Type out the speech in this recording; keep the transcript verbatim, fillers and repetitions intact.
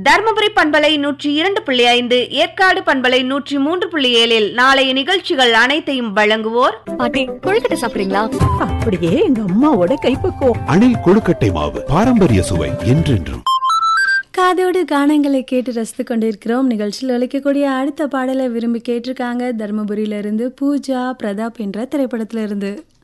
தர்மபுரி பண்பலை நூற்றி இரண்டு புள்ளி ஐந்து, ஏற்காடு பண்பலை நூற்றி மூன்று புள்ளி ஏழில் நாளைய நிகழ்ச்சிகள் அனைத்தையும் வழங்குவோர். பாட்டி, கொழுக்கட்டை சாப்பிடுறீங்களா? அப்படியே எங்க அம்மாவோட கைப்பக்குவம். அணில் கொழுக்கட்டை மாவு, பாரம்பரிய சுவை என்றென்றும். காதோடு கானங்களை கேட்டு ரசித்து கொண்டிருக்கிறோம். நிகழ்ச்சியில் ஒலிக்கக்கூடிய அடுத்த பாடலை விரும்பி கேட்டிருக்காங்க தர்மபுரியிலிருந்து பூஜா பிரதாப் என்ற திரைப்படத்திலிருந்து.